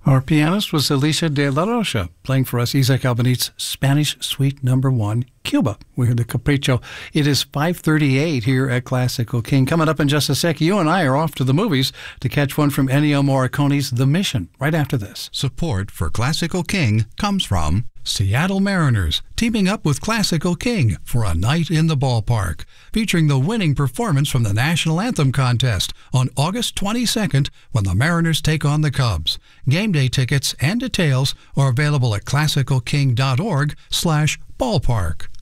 Our pianist was Alicia de la Rocha, playing for us Isaac Albeniz' Spanish Suite No. 1, Cuba. We heard the Capriccio. It is 5:38 here at Classical King. Coming up in just a sec, you and I are off to the movies to catch one from Ennio Morricone's The Mission, right after this. Support for Classical King comes from Seattle Mariners, teaming up with Classical King for a night in the ballpark, featuring the winning performance from the National Anthem contest on August 22nd when the Mariners take on the Cubs. Game day tickets and details are available at classicalking.org/ballpark.